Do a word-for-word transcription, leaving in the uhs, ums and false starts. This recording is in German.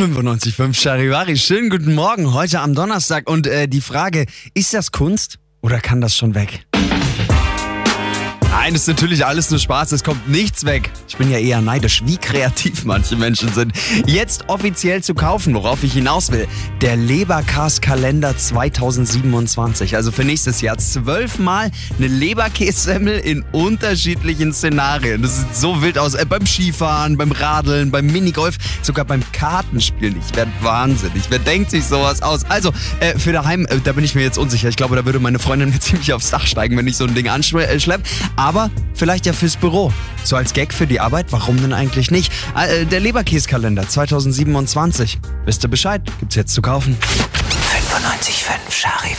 fünfundneunzig Komma fünf Charivari, schönen guten Morgen, heute am Donnerstag. Und äh, die Frage, ist das Kunst oder kann das schon weg? Nein, das ist natürlich alles nur Spaß, es kommt nichts weg. Ich bin ja eher neidisch, wie kreativ manche Menschen sind. Jetzt offiziell zu kaufen, worauf ich hinaus will, der Leberkas-Kalender zweitausendsiebenundzwanzig. Also für nächstes Jahr zwölfmal eine Leberkässemmel in unterschiedlichen Szenarien. Das sieht so wild aus, äh, beim Skifahren, beim Radeln, beim Minigolf, sogar beim Kartenspielen. Ich werde wahnsinnig. Wer denkt sich sowas aus? Also, äh, für daheim, äh, da bin ich mir jetzt unsicher. Ich glaube, da würde meine Freundin mir ziemlich aufs Dach steigen, wenn ich so ein Ding anschleppe. Aber vielleicht ja fürs Büro. So als Gag für die Arbeit, warum denn eigentlich nicht? Äh, der Leberkäskalender zweitausendsiebenundzwanzig. Wisst ihr Bescheid? Gibt's jetzt zu kaufen. fünfundneunzig Komma fünf Charivari.